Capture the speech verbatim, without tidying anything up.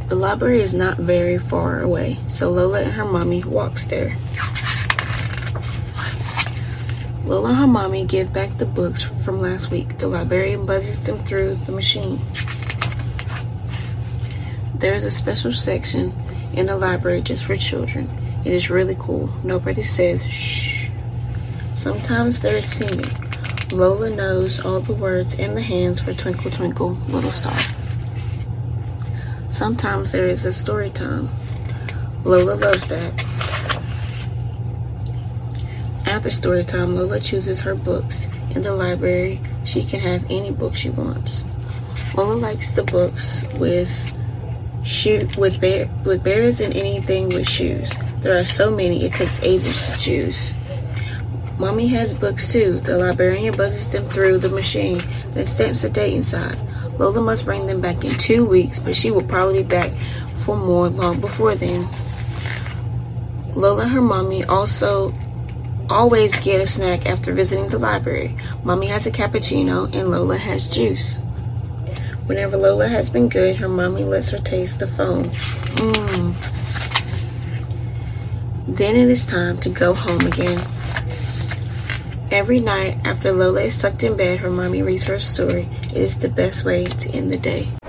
The library is not very far away, so Lola and her mommy walks there. Lola and her mommy give back the books from last week. The librarian buzzes them through the machine. There is a special section in the library just for children. It is really cool. Nobody says shh. Sometimes there is singing. Lola knows all the words and the hands for Twinkle Twinkle Little Star. Sometimes there is a story time. Lola loves that. After story time, Lola chooses her books. In the library, she can have any book she wants. Lola likes the books with shoe with bear with bears and anything with shoes. There are so many, it takes ages to choose. Mommy has books too. The librarian buzzes them through the machine, then stamps a date inside. Lola must bring them back in two weeks, but she will probably be back for more long before then. Lola and her mommy also always get a snack after visiting the library. Mommy has a cappuccino and Lola has juice. Whenever Lola has been good, her mommy lets her taste the foam. Mmm. Then it is time to go home again. Every night after Lola is tucked in bed, her mommy reads her a story. It is the best way to end the day.